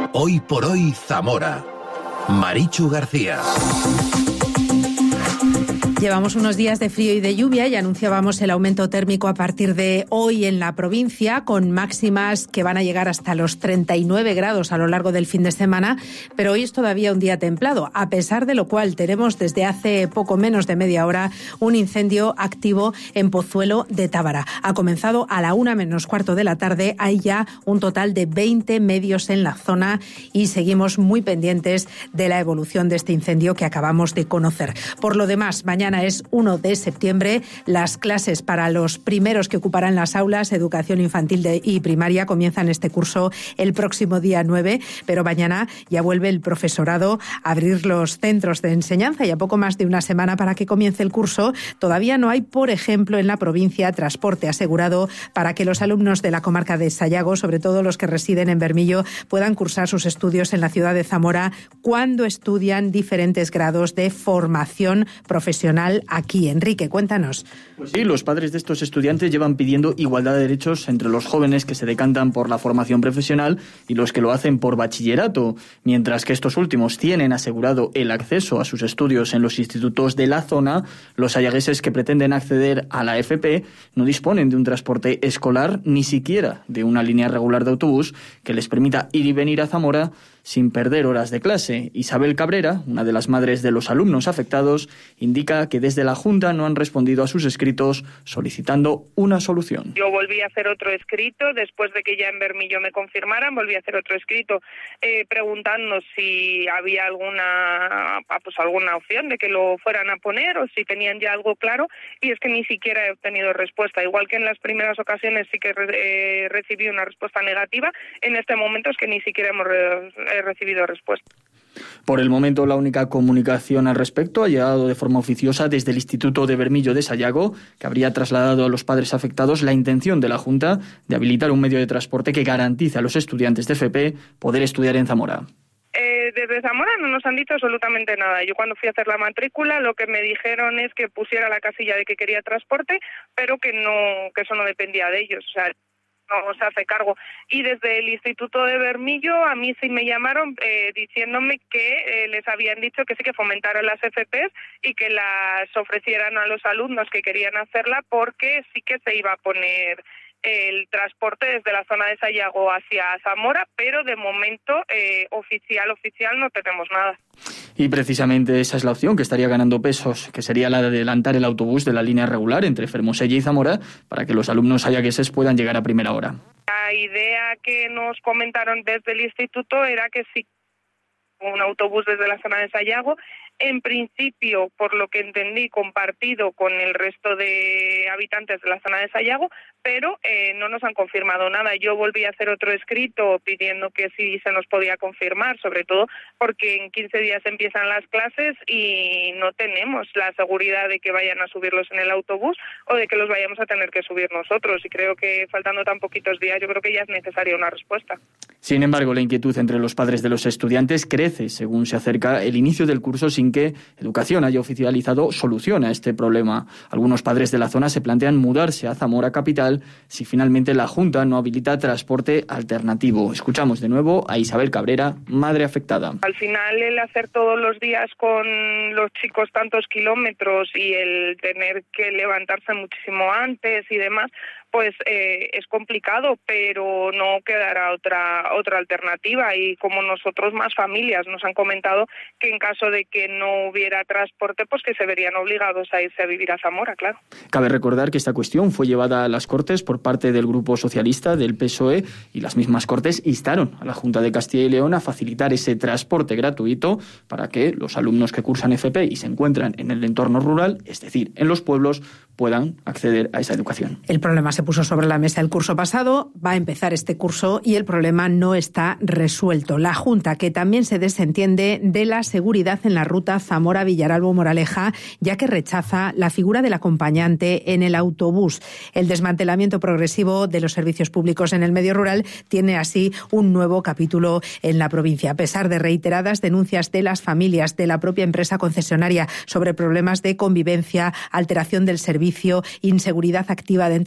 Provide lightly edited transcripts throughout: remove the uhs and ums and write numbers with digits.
Hoy por hoy Zamora. Marichu García. Llevamos unos días de frío y de lluvia y anunciábamos el aumento térmico a partir de hoy en la provincia, con máximas que van a llegar hasta los 39 grados a lo largo del fin de semana, pero hoy es todavía un día templado, a pesar de lo cual tenemos desde hace poco menos de media hora un incendio activo en Pozuelo de Tábara. Ha comenzado a la 1:15 de la tarde, hay ya un total de 20 medios en la zona y seguimos muy pendientes de la evolución de este incendio que acabamos de conocer. Por lo demás, mañana es 1 de septiembre. Las clases para los primeros que ocuparán las aulas, educación infantil y primaria, comienzan este curso el próximo día 9, pero mañana ya vuelve el profesorado a abrir los centros de enseñanza y a poco más de una semana para que comience el curso. Todavía no hay, por ejemplo, en la provincia transporte asegurado para que los alumnos de la comarca de Sayago, sobre todo los que residen en Bermillo, puedan cursar sus estudios en la ciudad de Zamora cuando estudian diferentes grados de formación profesional aquí. Enrique, cuéntanos. Pues sí, los padres de estos estudiantes llevan pidiendo igualdad de derechos entre los jóvenes que se decantan por la formación profesional y los que lo hacen por bachillerato, mientras que estos últimos tienen asegurado el acceso a sus estudios en los institutos de la zona. Los sayagueses que pretenden acceder a la FP no disponen de un transporte escolar, ni siquiera de una línea regular de autobús que les permita ir y venir a Zamora sin perder horas de clase. Isabel Cabrera, una de las madres de los alumnos afectados, indica que desde la Junta no han respondido a sus escritos solicitando una solución. Yo volví a hacer otro escrito, después de que ya en Bermillo me confirmaran, volví a hacer otro escrito preguntando si había alguna opción de que lo fueran a poner o si tenían ya algo claro, y es que ni siquiera he obtenido respuesta. Igual que en las primeras ocasiones sí que recibí una respuesta negativa, en este momento es que ni siquiera hemos recibido respuesta. Por el momento, la única comunicación al respecto ha llegado de forma oficiosa desde el Instituto de Bermillo de Sayago, que habría trasladado a los padres afectados la intención de la Junta de habilitar un medio de transporte que garantice a los estudiantes de FP poder estudiar en Zamora. Desde Zamora no nos han dicho absolutamente nada. Yo cuando fui a hacer la matrícula lo que me dijeron es que pusiera la casilla de que quería transporte, pero que eso no dependía de ellos. O sea, no se hace cargo. Y desde el Instituto de Bermillo a mí sí me llamaron diciéndome que les habían dicho que sí que fomentaron las FPs y que las ofrecieran a los alumnos que querían hacerla, porque sí que se iba a poner el transporte desde la zona de Sayago hacia Zamora, pero de momento oficial no tenemos nada. Y precisamente esa es la opción que estaría ganando pesos, que sería la de adelantar el autobús de la línea regular entre Fermosella y Zamora para que los alumnos sayagueses puedan llegar a primera hora. La idea que nos comentaron desde el instituto era que sí, un autobús desde la zona de Sayago, en principio, por lo que entendí, compartido con el resto de habitantes de la zona de Sayago, pero no nos han confirmado nada. Yo volví a hacer otro escrito pidiendo que sí se nos podía confirmar, sobre todo porque en 15 días empiezan las clases y no tenemos la seguridad de que vayan a subirlos en el autobús o de que los vayamos a tener que subir nosotros. Y creo que faltando tan poquitos días, yo creo que ya es necesaria una respuesta. Sin embargo, la inquietud entre los padres de los estudiantes crece según se acerca el inicio del curso sin que Educación haya oficializado solución a este problema. Algunos padres de la zona se plantean mudarse a Zamora capital si finalmente la Junta no habilita transporte alternativo. Escuchamos de nuevo a Isabel Cabrera, madre afectada. Al final, el hacer todos los días con los chicos tantos kilómetros y el tener que levantarse muchísimo antes y demás, pues es complicado, pero no quedará otra alternativa. Y como nosotros, más familias nos han comentado que en caso de que no hubiera transporte, pues que se verían obligados a irse a vivir a Zamora, claro. Cabe recordar que esta cuestión fue llevada a las Cortes por parte del Grupo Socialista, del PSOE, y las mismas Cortes instaron a la Junta de Castilla y León a facilitar ese transporte gratuito para que los alumnos que cursan FP y se encuentran en el entorno rural, es decir, en los pueblos, puedan acceder a esa educación. El problema se puso sobre la mesa el curso pasado, va a empezar este curso y el problema no está resuelto. La Junta, que también se desentiende de la seguridad en la ruta Zamora-Villaralbo-Moraleja, ya que rechaza la figura del acompañante en el autobús. El desmantelamiento progresivo de los servicios públicos en el medio rural tiene así un nuevo capítulo en la provincia. A pesar de reiteradas denuncias de las familias, de la propia empresa concesionaria sobre problemas de convivencia, alteración del servicio, inseguridad activa dentro del trayecto,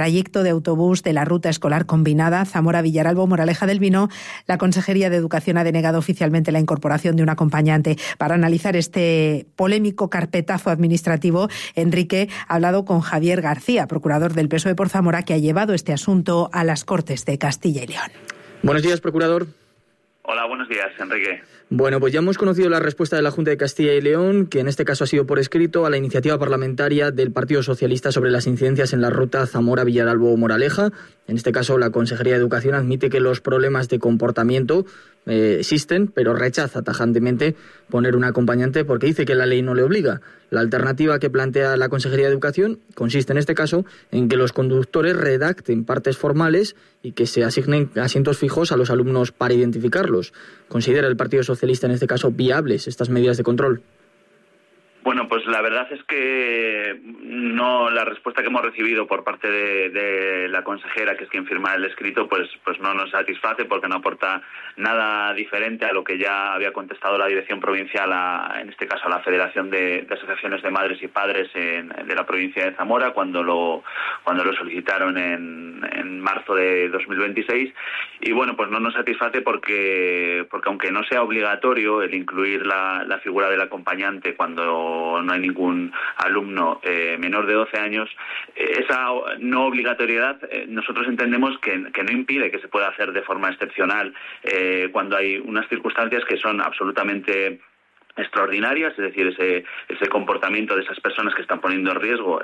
trayecto de autobús de la ruta escolar combinada Zamora-Villaralbo-Moraleja del Vino, la Consejería de Educación ha denegado oficialmente la incorporación de un acompañante. Para analizar este polémico carpetazo administrativo, Enrique ha hablado con Javier García, procurador del PSOE por Zamora, que ha llevado este asunto a las Cortes de Castilla y León. Buenos días, procurador. Hola, buenos días, Enrique. Bueno, pues ya hemos conocido la respuesta de la Junta de Castilla y León, que en este caso ha sido por escrito, a la iniciativa parlamentaria del Partido Socialista sobre las incidencias en la ruta Zamora-Villaralbo-Moraleja. En este caso, la Consejería de Educación admite que los problemas de comportamiento existen, pero rechaza tajantemente poner un acompañante porque dice que la ley no le obliga. La alternativa que plantea la Consejería de Educación consiste en este caso en que los conductores redacten partes formales y que se asignen asientos fijos a los alumnos para identificarlos. ¿Considera el Partido Socialista en este caso viables estas medidas de control? Bueno, pues la verdad es que no, la respuesta que hemos recibido por parte de la consejera, que es quien firma el escrito, pues no nos satisface porque no aporta nada diferente a lo que ya había contestado la Dirección Provincial, en este caso a la Federación de Asociaciones de Madres y Padres de la provincia de Zamora, cuando lo solicitaron en marzo de 2026. Y bueno, pues no nos satisface porque aunque no sea obligatorio el incluir la figura del acompañante cuando no hay ningún alumno menor de 12 años, esa no obligatoriedad nosotros entendemos que no impide que se pueda hacer de forma excepcional cuando hay unas circunstancias que son absolutamente extraordinarias, es decir, ese comportamiento de esas personas que están poniendo en riesgo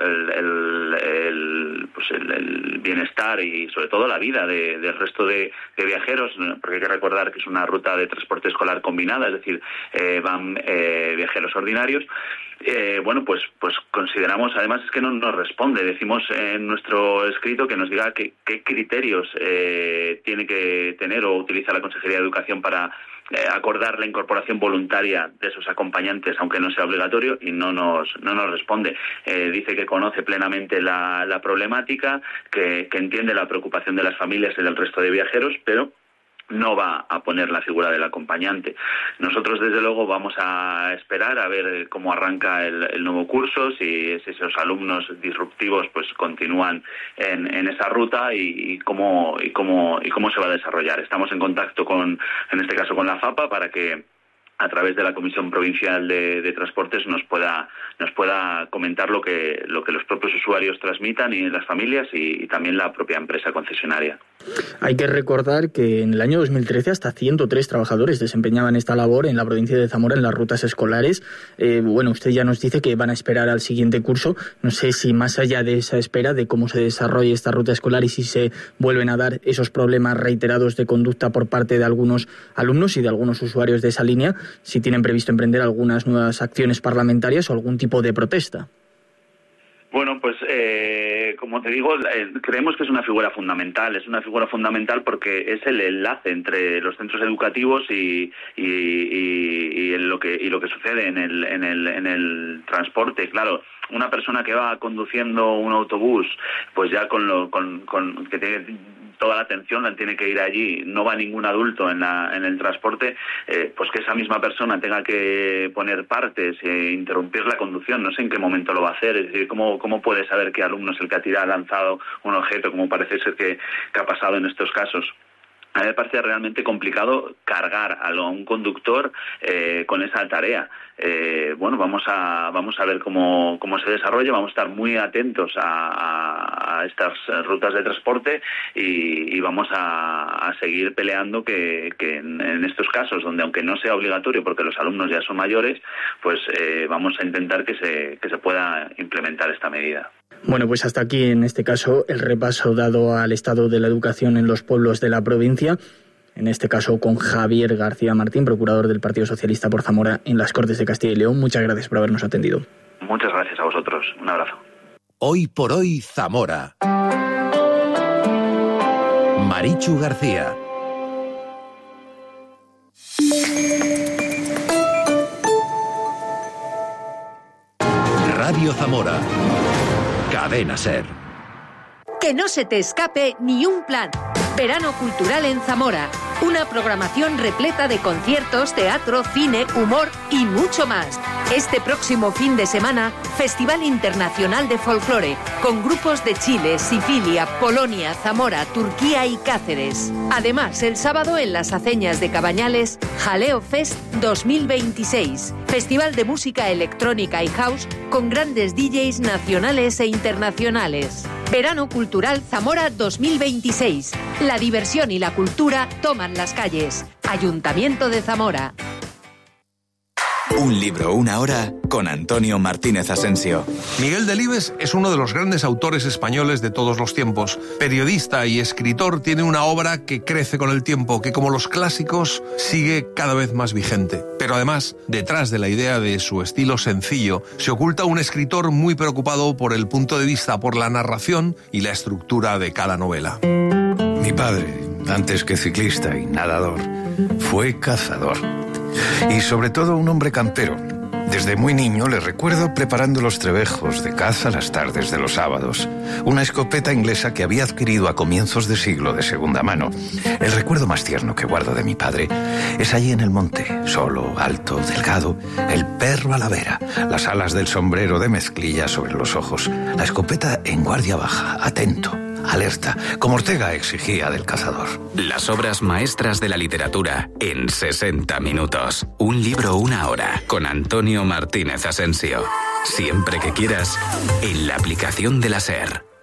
el bienestar y sobre todo la vida del resto de viajeros, porque hay que recordar que es una ruta de transporte escolar combinada, es decir, van viajeros ordinarios. Bueno, pues consideramos, además es que no nos responde, decimos en nuestro escrito que nos diga qué criterios tiene que tener o utiliza la Consejería de Educación para acordar la incorporación voluntaria de esos acompañantes, aunque no sea obligatorio, y no nos responde. Dice que conoce plenamente la problemática, que entiende la preocupación de las familias y del resto de viajeros, pero no va a poner la figura del acompañante. Nosotros, desde luego, vamos a esperar a ver cómo arranca el nuevo curso, si esos alumnos disruptivos pues continúan en esa ruta y cómo se va a desarrollar. Estamos en contacto en este caso con la FAPA, para que a través de la Comisión Provincial de Transportes nos pueda comentar lo que los propios usuarios transmitan y las familias y también la propia empresa concesionaria. Hay que recordar que en el año 2013 hasta 103 trabajadores desempeñaban esta labor en la provincia de Zamora en las rutas escolares. Bueno, usted ya nos dice que van a esperar al siguiente curso. No sé si más allá de esa espera de cómo se desarrolle esta ruta escolar y si se vuelven a dar esos problemas reiterados de conducta por parte de algunos alumnos y de algunos usuarios de esa línea, si tienen previsto emprender algunas nuevas acciones parlamentarias o algún tipo de protesta. Bueno, pues como te digo, creemos que es una figura fundamental. Es una figura fundamental porque es el enlace entre los centros educativos y lo que sucede en el transporte. Claro, una persona que va conduciendo un autobús, pues ya con que tiene toda la atención la tiene que ir allí, no va ningún adulto en el transporte, pues que esa misma persona tenga que poner partes e interrumpir la conducción, no sé en qué momento lo va a hacer, es decir, ¿cómo puede saber qué alumno es el que ha lanzado un objeto, como parece ser que ha pasado en estos casos? A mí me parece realmente complicado cargar a un conductor con esa tarea. Bueno, vamos a ver cómo se desarrolla, vamos a estar muy atentos a estas rutas de transporte y vamos a seguir peleando que en estos casos, donde aunque no sea obligatorio porque los alumnos ya son mayores, pues vamos a intentar que se pueda implementar esta medida. Bueno, pues hasta aquí, en este caso, el repaso dado al estado de la educación en los pueblos de la provincia, en este caso con Javier García Martín, procurador del Partido Socialista por Zamora en las Cortes de Castilla y León. Muchas gracias por habernos atendido. Muchas gracias a vosotros. Un abrazo. Hoy por hoy, Zamora. Marichu García. Radio Zamora. Cadena SER. Que no se te escape ni un plan. Verano Cultural en Zamora. Una programación repleta de conciertos, teatro, cine, humor y mucho más. Este próximo fin de semana, Festival Internacional de Folclore, con grupos de Chile, Sicilia, Polonia, Zamora, Turquía y Cáceres. Además, el sábado en las Aceñas de Cabañales, Jaleo Fest 2026, Festival de Música Electrónica y House con grandes DJs nacionales e internacionales. Verano Cultural Zamora 2026. La diversión y la cultura toman las calles. Ayuntamiento de Zamora. Un libro, una hora, con Antonio Martínez Asensio. Miguel Delibes es uno de los grandes autores españoles de todos los tiempos. Periodista y escritor, tiene una obra que crece con el tiempo, que como los clásicos sigue cada vez más vigente. Pero además, detrás de la idea de su estilo sencillo, se oculta un escritor muy preocupado por el punto de vista, por la narración y la estructura de cada novela. Mi padre, antes que ciclista y nadador, fue cazador. Y sobre todo un hombre campero. Desde muy niño le recuerdo preparando los trebejos de caza las tardes de los sábados. Una escopeta inglesa que había adquirido a comienzos de siglo de segunda mano. El recuerdo más tierno que guardo de mi padre es allí en el monte, solo, alto, delgado, el perro a la vera, las alas del sombrero de mezclilla sobre los ojos, la escopeta en guardia baja, atento, alerta, como Ortega exigía del cazador. Las obras maestras de la literatura en 60 minutos. Un libro, una hora, con Antonio Martínez Asensio. Siempre que quieras, en la aplicación de la SER.